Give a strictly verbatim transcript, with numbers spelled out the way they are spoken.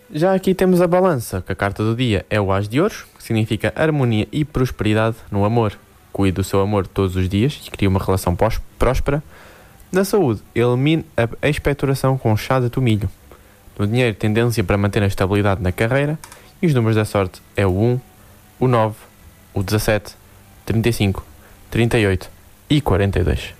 Já aqui temos a balança, que a carta do dia é o As de Ouros, que significa harmonia e prosperidade no amor. Cuide do seu amor todos os dias e crie uma relação pós- próspera. Na saúde, elimine a expectoração com chá de tomilho. No dinheiro, tendência para manter a estabilidade na carreira. E os números da sorte é o um, o nove, o dezassete, trinta e cinco, trinta e oito e quarenta e dois.